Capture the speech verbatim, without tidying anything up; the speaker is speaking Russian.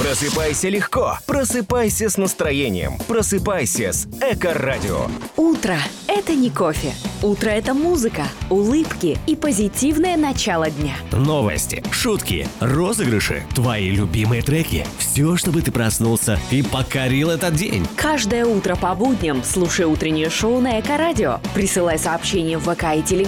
Просыпайся легко, просыпайся с настроением, просыпайся с Эко-радио. Утро – это не кофе. Утро – это музыка, улыбки и позитивное начало дня. Новости, шутки, розыгрыши, твои любимые треки. Все, чтобы ты проснулся и покорил этот день. Каждое утро по будням слушай утреннее шоу на Эко-радио. Присылай сообщение в ВК и Телеграм